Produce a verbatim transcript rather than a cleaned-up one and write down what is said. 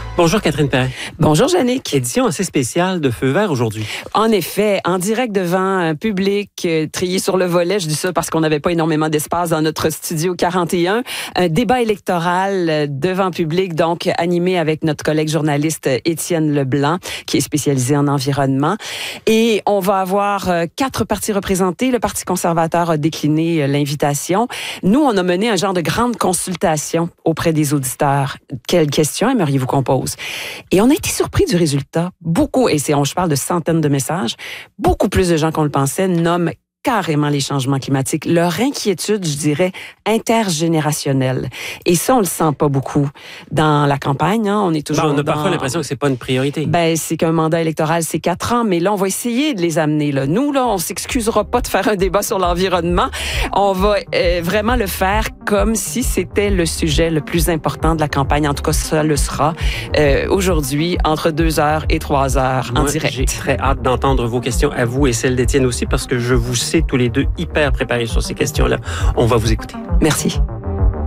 Bonjour Catherine Perrin. Bonjour Jannick. Édition assez spéciale de Feu vert aujourd'hui. En effet, en direct devant un public euh, trié sur le volet, je dis ça parce qu'on n'avait pas énormément d'espace dans notre studio quarante et un, un débat électoral euh, devant public, donc animé avec notre collègue journaliste euh, Étienne Leblanc, qui est spécialisé en environnement. Et on va avoir euh, quatre partis représentés. Le Parti conservateur a décliné euh, l'invitation. Nous, on a mené un genre de grande consultation auprès des auditeurs. Quelles questions aimeriez-vous qu'on pose? Et on a été surpris du résultat. Beaucoup, et c'est, on, je parle de centaines de messages, beaucoup plus de gens qu'on le pensait nomment carrément les changements climatiques. Leur inquiétude, je dirais, intergénérationnelle. Et ça, on le sent pas beaucoup dans la campagne. Hein. On est toujours ben, on a dans... parfois l'impression que c'est pas une priorité. Ben, c'est qu'un mandat électoral, c'est quatre ans, mais là, on va essayer de les amener. Là. Nous, là, on s'excusera pas de faire un débat sur l'environnement. On va euh, vraiment le faire comme si c'était le sujet le plus important de la campagne. En tout cas, ça le sera euh, aujourd'hui, entre deux heures et trois heures, en Moi, direct. J'ai très hâte d'entendre vos questions à vous et celles d'Étienne aussi, parce que je vous sais tous les deux hyper préparés sur ces questions-là. On va vous écouter. Merci.